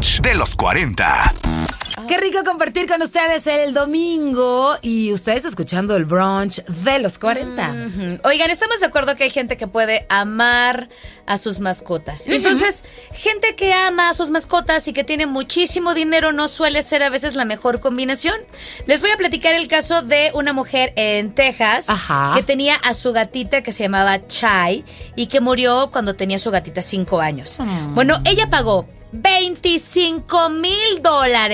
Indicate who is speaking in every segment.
Speaker 1: brunch de los 40.
Speaker 2: Qué rico compartir con ustedes el domingo y ustedes escuchando el brunch de los 40.
Speaker 3: Oigan, estamos de acuerdo que hay gente que puede amar a sus mascotas. Entonces, gente que ama a sus mascotas y que tiene muchísimo dinero no suele ser a veces la mejor combinación. Les voy a platicar el caso de una mujer en Texas que tenía a su gatita que se llamaba Chai y que murió cuando tenía su gatita 5 años. Bueno, ella pagó $25,000.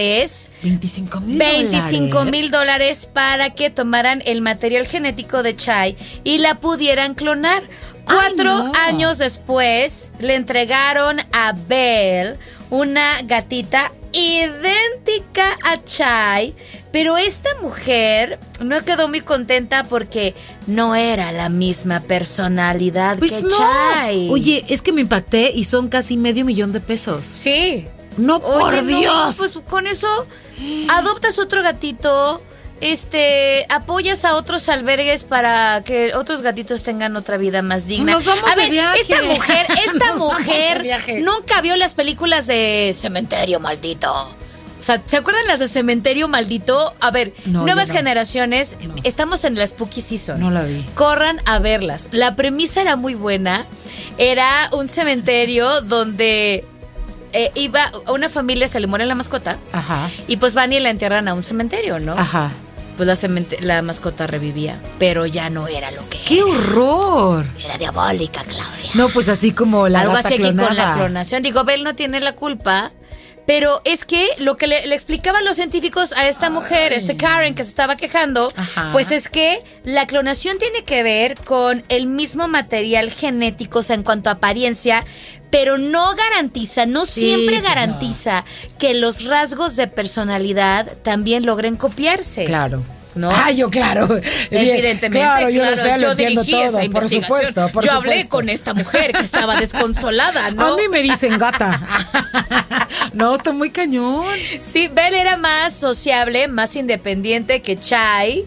Speaker 3: $25,000 para que tomaran el material genético de Chai y la pudieran clonar. 4 años después le entregaron a Belle una gatita idéntica a Chai, pero esta mujer no quedó muy contenta porque no era la misma personalidad que Chai.
Speaker 2: Oye, es que me impacté y son casi $500,000.
Speaker 3: Sí.
Speaker 2: No, por Dios.
Speaker 3: Pues con eso adoptas otro gatito, apoyas a otros albergues para que otros gatitos tengan otra vida más digna.
Speaker 2: Nos vamos
Speaker 3: a ver,
Speaker 2: de viaje.
Speaker 3: esta mujer nunca vio las películas de Cementerio Maldito. O sea, ¿se acuerdan las de Cementerio Maldito? A ver, nuevas generaciones, estamos en la Spooky Season.
Speaker 2: No la vi.
Speaker 3: Corran a verlas. La premisa era muy buena. Era un cementerio donde iba una familia, se le muere la mascota. Y pues van y la entierran a un cementerio, ¿no? Pues la mascota revivía, pero ya no era lo que era.
Speaker 2: ¡Qué horror!
Speaker 3: Era diabólica, Claudia.
Speaker 2: No, pues así como la
Speaker 3: algo
Speaker 2: gata
Speaker 3: así aquí
Speaker 2: clonada.
Speaker 3: con la clonación. Digo, Belle no tiene la culpa, pero es que lo que le explicaban los científicos a esta mujer, Karen, que se estaba quejando, pues es que la clonación tiene que ver con el mismo material genético, o sea, en cuanto a apariencia, pero no garantiza, siempre garantiza que los rasgos de personalidad también logren copiarse.
Speaker 2: Claro.
Speaker 3: ¿No?
Speaker 2: Yo claro.
Speaker 3: Evidentemente,
Speaker 2: claro, yo lo sé, lo entiendo
Speaker 3: dirigí
Speaker 2: todo,
Speaker 3: esa investigación.
Speaker 2: Por supuesto.
Speaker 3: Yo hablé con esta mujer que estaba desconsolada, ¿no?
Speaker 2: A mí me dicen gata. No, está muy cañón.
Speaker 3: Sí, Belle era más sociable, más independiente que Chai.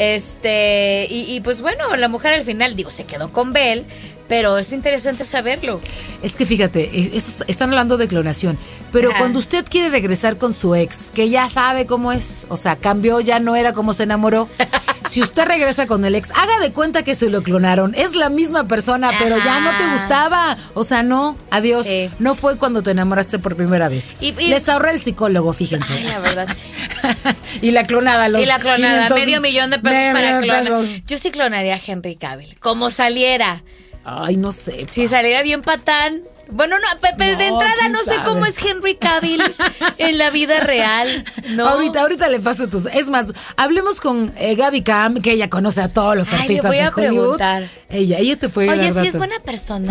Speaker 3: Y pues bueno, la mujer al final, se quedó con Belle, pero es interesante saberlo.
Speaker 2: Es que fíjate, están hablando de clonación, pero cuando usted quiere regresar con su ex, que ya sabe cómo es, o sea, cambió, ya no era como se enamoró. Si usted regresa con el ex, haga de cuenta que se lo clonaron. Es la misma persona, pero ya no te gustaba. O sea, no, adiós. Sí. No fue cuando te enamoraste por primera vez. Les ahorra el psicólogo, fíjense.
Speaker 3: Ay, la verdad, sí.
Speaker 2: Y la clonada,
Speaker 3: $500,000 para clonar. Yo sí clonaría a Henry Cavill, como saliera.
Speaker 2: Ay, no sé.
Speaker 3: Si saliera bien patán. Bueno, de entrada no sé cómo es Henry Cavill en la vida real, ¿no?
Speaker 2: Ahorita le paso tus... Es más, hablemos con Gaby Cam, que ella conoce a todos los artistas
Speaker 3: le voy a
Speaker 2: de Hollywood.
Speaker 3: preguntar.
Speaker 2: Ella te puede dar
Speaker 3: Oye,
Speaker 2: datos.
Speaker 3: ¿sí es buena persona?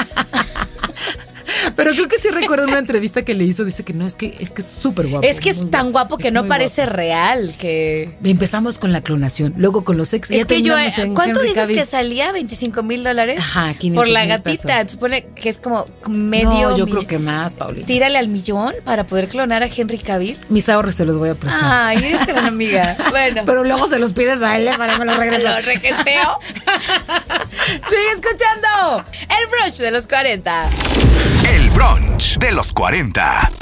Speaker 2: Pero creo que sí recuerdo una entrevista que le hizo, dice que no, es que es súper guapo.
Speaker 3: Es que es tan guapo que no parece real, que...
Speaker 2: Empezamos con la clonación, luego con los ex.
Speaker 3: Es que ¿cuánto Henry dices Cavill? Que salía? $25,000.
Speaker 2: Ajá, 500,000
Speaker 3: por la gatita. Entonces pone que es como medio...
Speaker 2: No, yo creo que más, Paulina.
Speaker 3: Tírale al millón para poder clonar a Henry Cavill.
Speaker 2: Mis ahorros se los voy a prestar.
Speaker 3: Ay, eres gran amiga. Bueno.
Speaker 2: Pero luego se los pides a él para que me los regrese.
Speaker 3: Lo requeteo. Sigue escuchando el brunch de los 40.
Speaker 1: El brunch de los 40.